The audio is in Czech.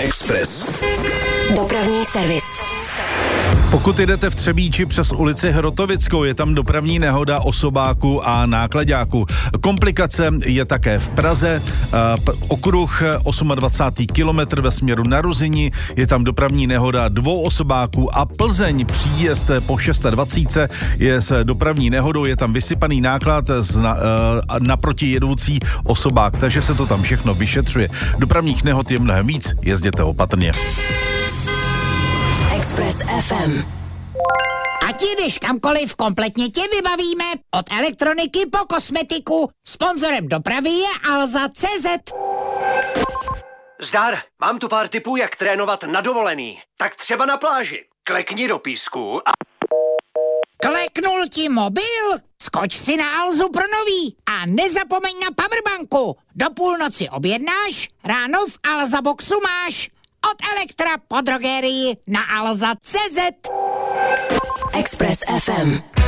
Express. Dopravní servis. Pokud jdete v Třebíči přes ulici Hrotovickou, je tam dopravní nehoda osobáku a náklaďáku. Komplikace je také v Praze, okruh 28. kilometr ve směru na Ruzyni, je tam dopravní nehoda 2 osobáků a Plzeň příjezd po 620 je s dopravní nehodou, je tam vysypaný náklad naproti jedoucí osobák, takže se to tam všechno vyšetřuje. Dopravních nehod je mnohem víc, jezděte opatrně. Express FM. Ať jdeš kamkoliv, kompletně tě vybavíme. Od elektroniky po kosmetiku. Sponzorem dopravy je Alza.cz. Zdar, mám tu pár tipů, jak trénovat na dovolený. Tak třeba na pláži. Klekni do písku a... Kleknul ti mobil? Skoč si na Alzu pro nový a nezapomeň na powerbanku. Do půlnoci objednáš, ráno v Alza Boxu máš. Od Elektra po drogerii na Alza.cz. Express FM.